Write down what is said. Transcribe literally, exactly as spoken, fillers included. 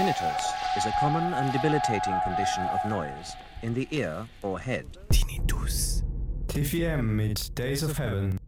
Tinnitus is a common and debilitating condition of noise in the ear or head. Tinnitus. T V M mit Days of Heaven.